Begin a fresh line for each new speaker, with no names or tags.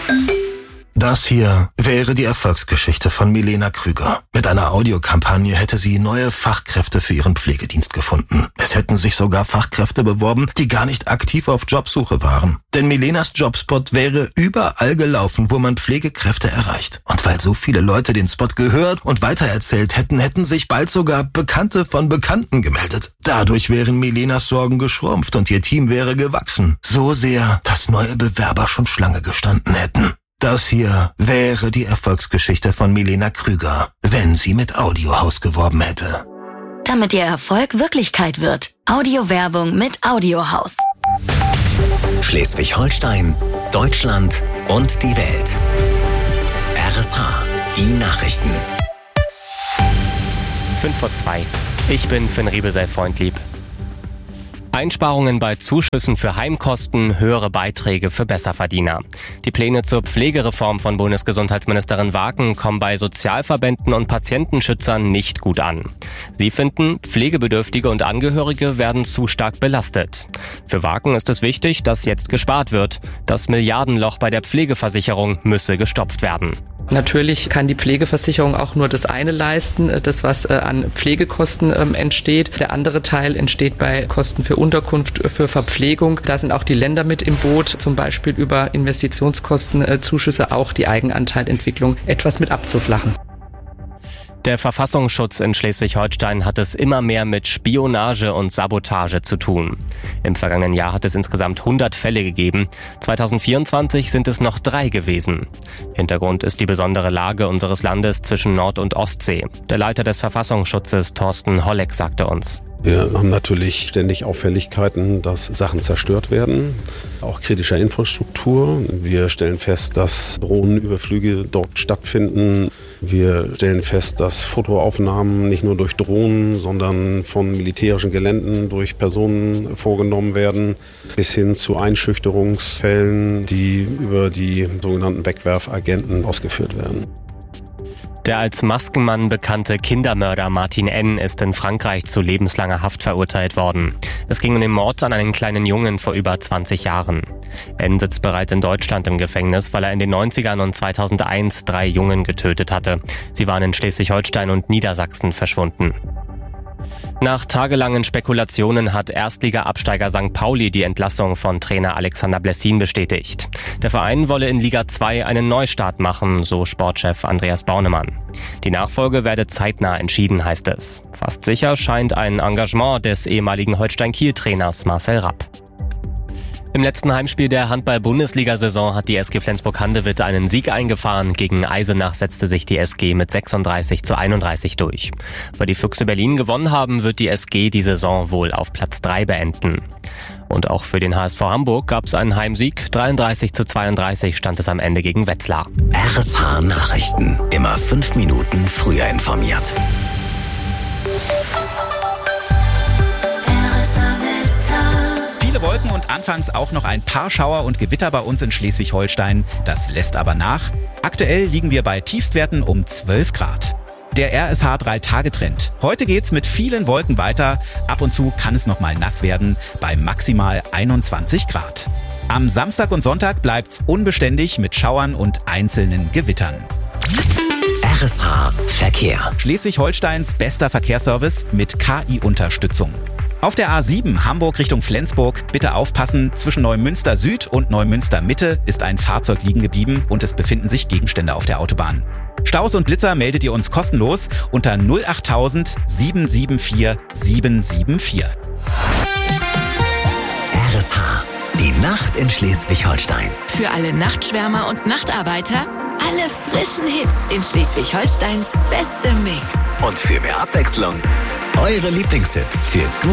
Das hier wäre die Erfolgsgeschichte von Milena Krüger. Mit einer Audiokampagne hätte sie neue Fachkräfte für ihren Pflegedienst gefunden. Es hätten sich sogar Fachkräfte beworben, die gar nicht aktiv auf Jobsuche waren. Denn Milenas Jobspot wäre überall gelaufen, wo man Pflegekräfte erreicht. Und weil so viele Leute den Spot gehört und weitererzählt hätten, hätten sich bald sogar Bekannte von Bekannten gemeldet. Dadurch wären Milenas Sorgen geschrumpft und ihr Team wäre gewachsen. So sehr, dass neue Bewerber schon Schlange gestanden hätten. Das hier wäre die Erfolgsgeschichte von Milena Krüger, wenn sie mit Audiohaus geworben hätte.
Damit ihr Erfolg Wirklichkeit wird. Audiowerbung mit Audiohaus.
Schleswig-Holstein, Deutschland und die Welt. RSH, die Nachrichten.
5:02. Ich bin Finn Riebesell-Freundlieb. Einsparungen bei Zuschüssen für Heimkosten, höhere Beiträge für Besserverdiener. Die Pläne zur Pflegereform von Bundesgesundheitsministerin Waken kommen bei Sozialverbänden und Patientenschützern nicht gut an. Sie finden, Pflegebedürftige und Angehörige werden zu stark belastet. Für Waken ist es wichtig, dass jetzt gespart wird. Das Milliardenloch bei der Pflegeversicherung müsse gestopft werden.
Natürlich kann die Pflegeversicherung auch nur das eine leisten, das was an Pflegekosten entsteht. Der andere Teil entsteht bei Kosten für Unterkunft, für Verpflegung. Da sind auch die Länder mit im Boot, zum Beispiel über Investitionskostenzuschüsse auch die Eigenanteilentwicklung etwas mit abzuflachen.
Der Verfassungsschutz in Schleswig-Holstein hat es immer mehr mit Spionage und Sabotage zu tun. Im vergangenen Jahr hat es insgesamt 100 Fälle gegeben. 2024 sind es noch 3 gewesen. Hintergrund ist die besondere Lage unseres Landes zwischen Nord- und Ostsee. Der Leiter des Verfassungsschutzes, Thorsten Holleck, sagte uns:
Wir haben natürlich ständig Auffälligkeiten, dass Sachen zerstört werden, auch kritischer Infrastruktur. Wir stellen fest, dass Drohnenüberflüge dort stattfinden. Wir stellen fest, dass Fotoaufnahmen nicht nur durch Drohnen, sondern von militärischen Geländen durch Personen vorgenommen werden, bis hin zu Einschüchterungsfällen, die über die sogenannten Wegwerfagenten ausgeführt werden.
Der als Maskenmann bekannte Kindermörder Martin N. ist in Frankreich zu lebenslanger Haft verurteilt worden. Es ging um den Mord an einen kleinen Jungen vor über 20 Jahren. N. sitzt bereits in Deutschland im Gefängnis, weil er in den 90ern und 2001 3 Jungen getötet hatte. Sie waren in Schleswig-Holstein und Niedersachsen verschwunden. Nach tagelangen Spekulationen hat Erstliga-Absteiger St. Pauli die Entlassung von Trainer Alexander Blessin bestätigt. Der Verein wolle in Liga 2 einen Neustart machen, so Sportchef Andreas Bornemann. Die Nachfolge werde zeitnah entschieden, heißt es. Fast sicher scheint ein Engagement des ehemaligen Holstein-Kiel-Trainers Marcel Rapp. Im letzten Heimspiel der Handball-Bundesliga-Saison hat die SG Flensburg-Handewitt einen Sieg eingefahren. Gegen Eisenach setzte sich die SG mit 36:31 durch. Weil die Füchse Berlin gewonnen haben, wird die SG die Saison wohl auf Platz 3 beenden. Und auch für den HSV Hamburg gab es einen Heimsieg. 33:32 stand es am Ende gegen Wetzlar.
RSH Nachrichten. Immer 5 Minuten früher informiert.
Wolken und anfangs auch noch ein paar Schauer und Gewitter bei uns in Schleswig-Holstein. Das lässt aber nach. Aktuell liegen wir bei Tiefstwerten um 12 Grad. Der RSH 3-Tage-Trend. Heute geht's mit vielen Wolken weiter. Ab und zu kann es noch mal nass werden bei maximal 21 Grad. Am Samstag und Sonntag bleibt's unbeständig mit Schauern und einzelnen Gewittern.
RSH Verkehr.
Schleswig-Holsteins bester Verkehrsservice mit KI-Unterstützung. Auf der A7 Hamburg Richtung Flensburg bitte aufpassen, zwischen Neumünster Süd und Neumünster Mitte ist ein Fahrzeug liegen geblieben und es befinden sich Gegenstände auf der Autobahn. Staus und Blitzer meldet ihr uns kostenlos unter 08000 774 774.
RSH, die Nacht in Schleswig-Holstein.
Für alle Nachtschwärmer und Nachtarbeiter, alle frischen Hits in Schleswig-Holsteins bestem Mix.
Und für mehr Abwechslung, eure Lieblingshits für gut